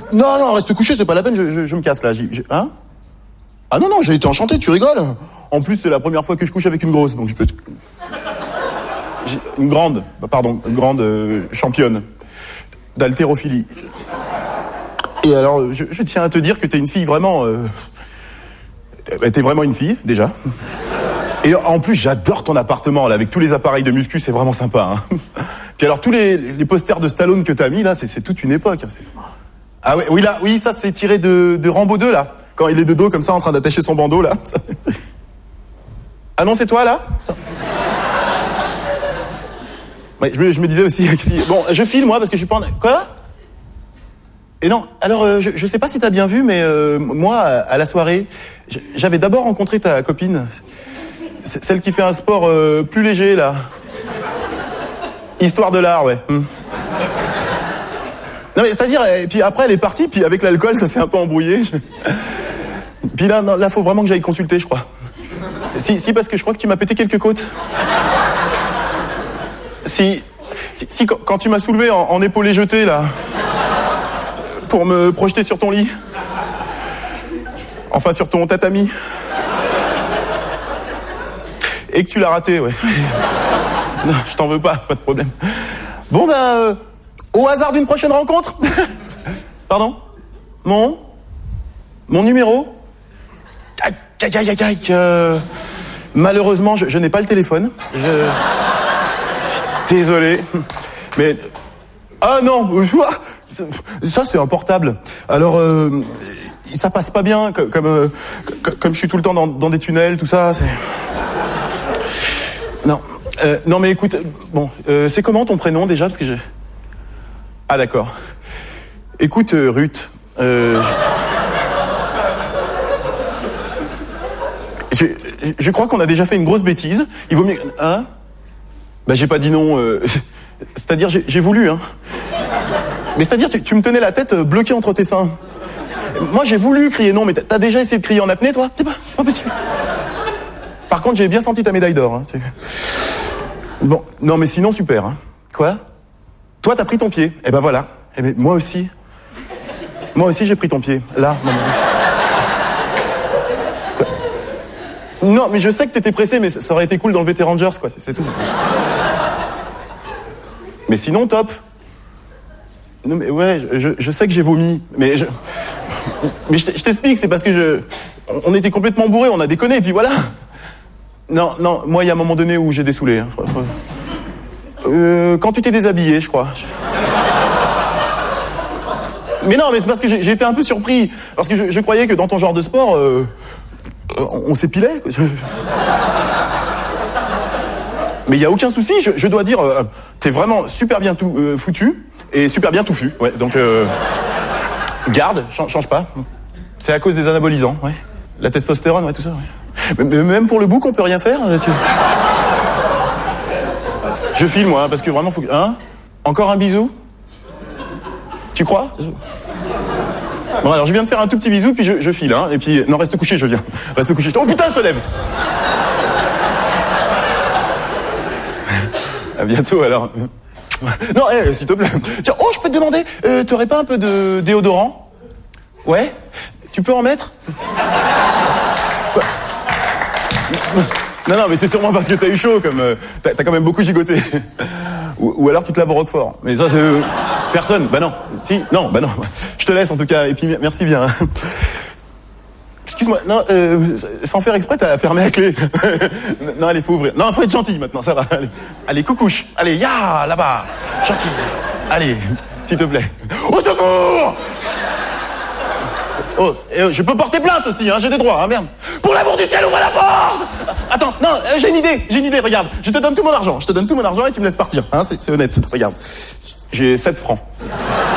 Non, reste couché, c'est pas la peine, je me casse là. Hein? Ah non, j'ai été enchanté, tu rigoles. En plus, c'est la première fois que je couche avec une grosse, donc je peux... Une grande championne d'haltérophilie. Et alors, je tiens à te dire que t'es une fille vraiment... T'es vraiment une fille, déjà. Et en plus, j'adore ton appartement, là, avec tous les appareils de muscu, c'est vraiment sympa. Hein. Puis alors, tous les posters de Stallone que t'as mis, là, c'est toute une époque. Hein, ah ouais, oui, ça, c'est tiré de Rambo 2, là. Quand il est de dos, comme ça, en train d'attacher son bandeau, là. Ah non, c'est toi, là? Ouais, je me disais aussi... Bon, je file, moi, parce que je suis pas en... Quoi? Et non, alors, je sais pas si t'as bien vu, mais moi, à la soirée, j'avais d'abord rencontré ta copine. Celle qui fait un sport plus léger, là. Histoire de l'art, ouais. Non, mais c'est-à-dire, et puis après, elle est partie, puis avec l'alcool, ça s'est un peu embrouillé. Puis là, faut vraiment que j'aille consulter, je crois. Si, parce que je crois que tu m'as pété quelques côtes. Si, quand tu m'as soulevé en épaulé jeté, là, pour me projeter sur ton lit. Enfin, sur ton tatami. Et que tu l'as raté, ouais. Non, je t'en veux pas de problème. Bon, au hasard d'une prochaine rencontre. Pardon? Mon numéro? Malheureusement, je n'ai pas le téléphone. Désolé. Mais... Ah non, ça c'est un portable. Alors, ça passe pas bien, comme je suis tout le temps dans des tunnels, tout ça, c'est... Non mais écoute, bon, c'est comment ton prénom déjà, parce que j'ai... Ah d'accord. Écoute, Ruth, je crois qu'on a déjà fait une grosse bêtise. Il vaut mieux... Hein? Bah j'ai pas dit non, c'est-à-dire j'ai voulu, hein. Mais c'est-à-dire tu me tenais la tête bloquée entre tes seins. Moi j'ai voulu crier non, mais t'as déjà essayé de crier en apnée, toi? C'est pas possible. Par contre, j'ai bien senti ta médaille d'or. Hein. Bon, non mais sinon super. Hein. Quoi? Toi t'as pris ton pied. Eh ben voilà. Eh ben moi aussi. Moi aussi j'ai pris ton pied. Là, maman. Quoi? Non, mais je sais que t'étais pressé, mais ça aurait été cool d'enlever tes Rangers, quoi. C'est tout. Mais sinon, top. Non mais ouais, je sais que j'ai vomi, mais je t'explique, c'est parce que on était complètement bourrés, on a déconné, et puis voilà. Non, moi il y a un moment donné où j'ai dessoulé. Hein. Quand tu t'es déshabillé, je crois. Mais non, mais c'est parce que j'ai été un peu surpris, parce que je croyais que dans ton genre de sport, on s'épilait. Mais il y a aucun souci, je dois dire, t'es vraiment super bien foutu. Et super bien touffu, ouais, donc garde, change pas. C'est à cause des anabolisants, ouais. La testostérone, ouais, tout ça, ouais. Mais même pour le bouc, on peut rien faire. Je file, moi, hein, parce que vraiment, faut que... Hein? Encore un bisou? Tu crois? Bon, alors, je viens de faire un tout petit bisou, puis je file, hein, et puis... Non, reste couché, je viens. Reste couché. Oh, putain, elle se lève! À bientôt, alors. Non, s'il te plaît. Tiens, je peux te demander, t'aurais pas un peu de déodorant? Ouais? Tu peux en mettre? Quoi? Non, mais c'est sûrement parce que t'as eu chaud, comme... t'as quand même beaucoup gigoté. Ou alors tu te laves au Roquefort. Mais ça, c'est... Personne. Bah non. Si? Non, bah non. Je te laisse, en tout cas. Et puis, merci bien. Excuse-moi, non, sans faire exprès, t'as fermé la clé. Non, allez, faut ouvrir. Non, faut être gentil maintenant, ça va. Allez, coucouche. Allez, là-bas. Gentil. Allez, s'il te plaît. Au secours! Je peux porter plainte aussi, hein, j'ai des droits, hein, merde. Pour l'amour du ciel, ouvre la porte! Attends, non, j'ai une idée, regarde. Je te donne tout mon argent et tu me laisses partir, hein, c'est honnête. Regarde, j'ai 7 francs.